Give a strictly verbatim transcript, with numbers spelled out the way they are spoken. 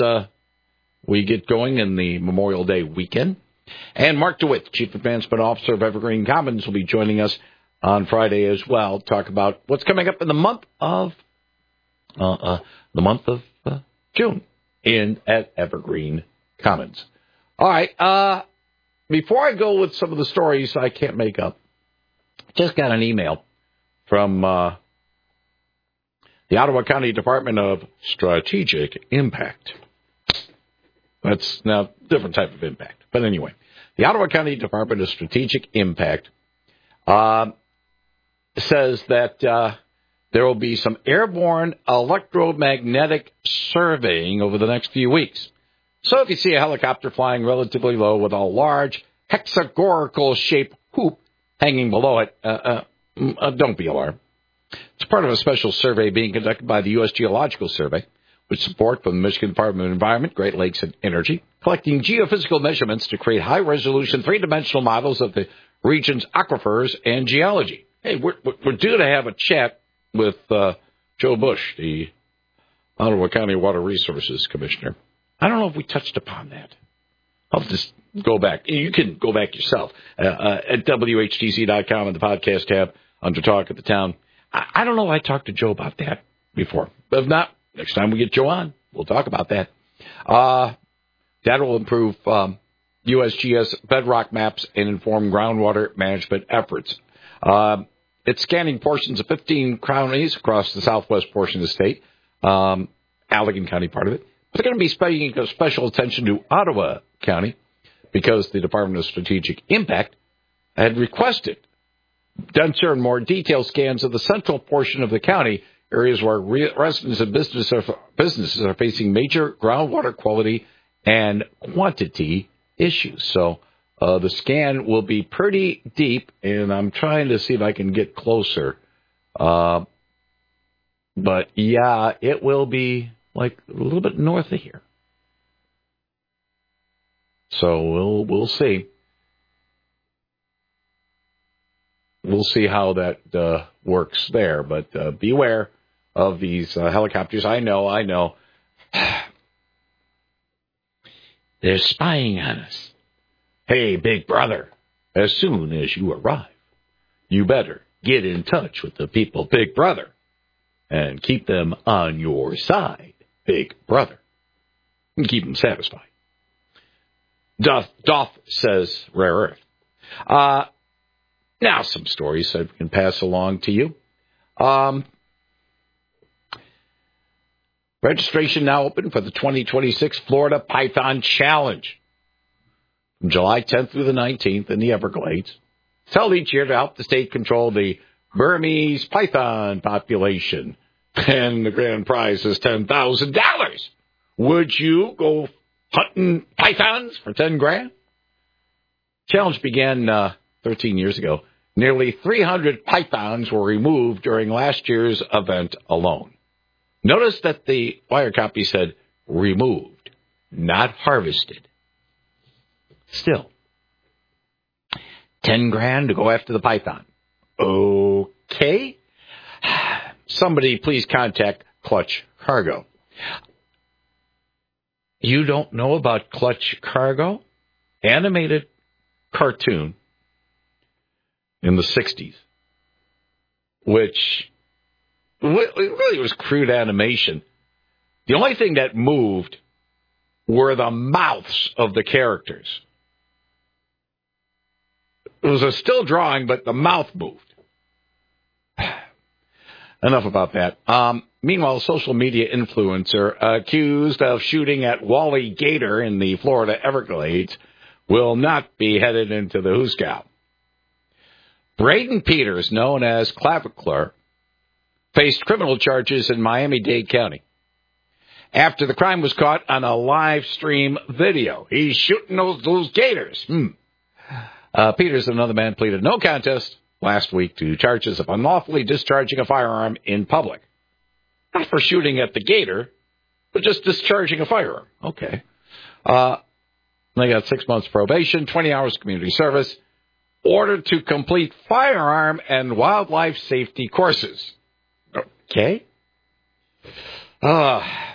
uh, we get going in the Memorial Day weekend. And Mark DeWitt, Chief Advancement Officer of Evergreen Commons, will be joining us on Friday as well to talk about what's coming up in the month of uh, uh, the month of uh, June in at Evergreen Commons. All right. Uh, before I go with some of the stories I can't make up, just got an email from uh, the Ottawa County Department of Strategic Impact. That's now a different type of impact. But anyway, the Ottawa County Department of Strategic Impact uh, says that uh, there will be some airborne electromagnetic surveying over the next few weeks. So if you see a helicopter flying relatively low with a large hexagonal-shaped hoop hanging below it, uh, uh, uh, don't be alarmed. It's part of a special survey being conducted by the U S Geological Survey, with support from the Michigan Department of Environment, Great Lakes, and Energy, collecting geophysical measurements to create high-resolution three-dimensional models of the region's aquifers and geology. Hey, we're, we're due to have a chat with uh, Joe Bush, the Ottawa County Water Resources Commissioner. I don't know if we touched upon that. I'll just go back. You can go back yourself uh, uh, at W H T C dot com in the podcast tab under Talk of the Town. I, I don't know if I talked to Joe about that before. But if not, next time we get Joe on, we'll talk about that. Uh, that will improve um, U S G S bedrock maps and inform groundwater management efforts. Uh, it's scanning portions of fifteen counties across the southwest portion of the state, um, Allegan County part of it. But they're going to be paying special attention to Ottawa County because the Department of Strategic Impact had requested denser and more detailed scans of the central portion of the county, areas where re- residents and business are, businesses are facing major groundwater quality and quantity issues. So uh, the scan will be pretty deep, and I'm trying to see if I can get closer. Uh, but, yeah, it will be like a little bit north of here. So we'll we'll see. We'll see how that uh, works there. But uh, beware of these uh, helicopters. I know, I know. They're spying on us. Hey, big brother, as soon as you arrive, you better get in touch with the people, big brother, and keep them on your side, big brother, and keep them satisfied. Duff, Duff says rare earth. Uh, now some stories that we can pass along to you. Um, registration now open for the twenty twenty-six Florida Python Challenge from July tenth through the nineteenth in the Everglades. It's held each year to help the state control the Burmese python population. And the grand prize is ten thousand dollars. Would you go hunting pythons for ten grand? Challenge began uh, thirteen years ago. Nearly three hundred pythons were removed during last year's event alone. Notice that the wire copy said removed, not harvested. Still, ten grand to go after the python. Okay. Somebody please contact Clutch Cargo. You don't know about Clutch Cargo? Animated cartoon in the sixties, which really was crude animation. The only thing that moved were the mouths of the characters. It was a still drawing, but the mouth moved. Enough about that. Um, meanwhile, a social media influencer accused of shooting at Wally Gator in the Florida Everglades will not be headed into the Hooskow. Braden Peters, known as Clavicular, faced criminal charges in Miami-Dade County after the crime was caught on a live stream video. He's shooting those, those gators. Hmm. Uh, Peters and another man pleaded no contest last week to charges of unlawfully discharging a firearm in public. Not for shooting at the gator, but just discharging a firearm. Okay. Uh, they got six months probation, twenty hours community service, ordered to complete firearm and wildlife safety courses. Okay. Uh,